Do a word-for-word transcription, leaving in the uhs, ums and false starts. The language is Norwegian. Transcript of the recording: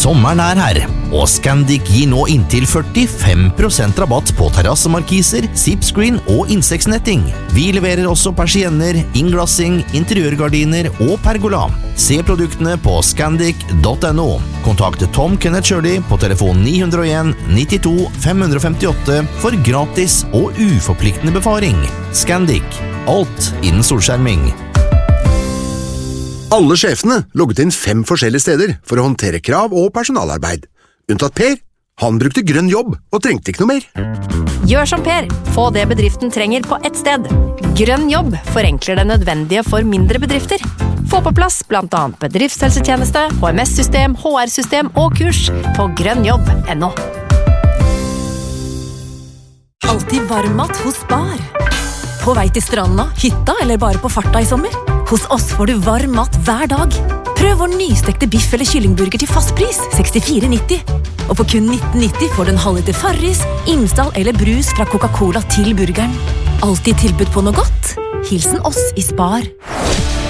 Sommeren er her, og Scandic gir nå inntil førtifem prosent rabatt på terrassemarkiser, zipscreen og insektnetting. Vi leverer også persienner, innglassing, interiørgardiner og pergola. Se produktene på scandic punktum no. Kontakt Tom Kenneth Shirley på telefon ni null en nittito fem femtiåtte for gratis og uforpliktende befaring. Scandic. Alt innen solskjerming. Alle sjefene logget inn fem forskjellige steder for å håndtere krav og personalarbeid. Unntatt Per. Han brukte grønn jobb og trengte ikke noe mer. Gjør som Per. Få det bedriften trenger på ett sted. Grønn jobb forenkler det nødvendige for mindre bedrifter. Få på plass blant annet bedriftshelsetjeneste, H M S-system, H R-system og kurs på grønnjobb punktum no. Alltid varmmat hos Spar. På vei til stranda, hytta eller bare på farta i sommer? Hos oss får du varm mat hver dag. Prøv vår nystekte biff eller kyllingburger til fast pris, sekstifire nitti. Og for kun nitten nitti får du en halvliter Farris, innstall eller brus fra Coca-Cola til burgeren. Alltid tilbud på noe godt. Hilsen oss i Spar.